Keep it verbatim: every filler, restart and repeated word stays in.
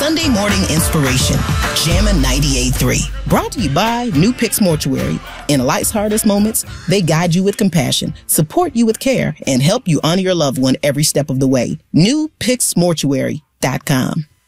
Sunday morning inspiration. Jammin' ninety-eight point three. Brought to you by New Picks Mortuary. In life's hardest moments, they guide you with compassion, support you with care, and help you honor your loved one every step of the way. New Picks Mortuary dot com.